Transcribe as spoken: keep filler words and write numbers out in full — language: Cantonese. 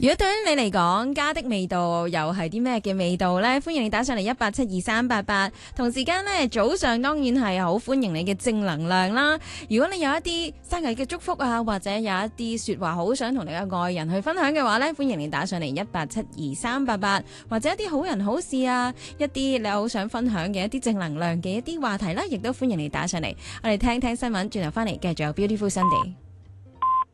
如果對於你嚟講，家的味道又係啲咩嘅味道呢？歡迎你打上嚟一八七二三八八。同時間呢，早上當然係好歡迎你嘅正能量啦。如果你有一啲生日嘅祝福啊，或者有一啲說話好想同你嘅愛人去分享嘅話呢，歡迎你打上嚟一八七二三八八，或者一啲好人好事啊，一啲你好想分享嘅一啲正能量嘅一啲話題啦，亦都歡迎你打上嚟。我哋聽聽新聞，轉頭翻嚟繼續有 Beautiful Sunday。